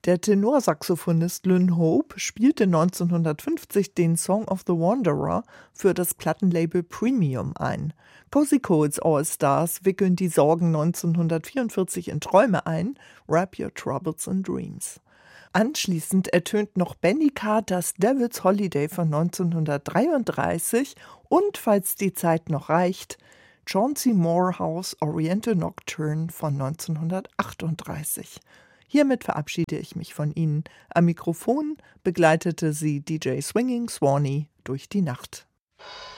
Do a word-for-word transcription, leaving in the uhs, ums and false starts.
Der Tenorsaxophonist Lynn Hope spielte neunzehnhundertfünfzig den Song of the Wanderer für das Plattenlabel Premium ein. Cozy Coles All Stars wickeln die Sorgen neunzehnhundertvierundvierzig in Träume ein, Wrap Your Troubles in Dreams. Anschließend ertönt noch Benny Carters Devil's Holiday von neunzehnhundertdreiunddreißig und, falls die Zeit noch reicht, Chauncey Morehouse Oriental Nocturne von neunzehnhundertachtunddreißig. Hiermit verabschiede ich mich von Ihnen. Am Mikrofon begleitete Sie D J Swinging Swanee durch die Nacht.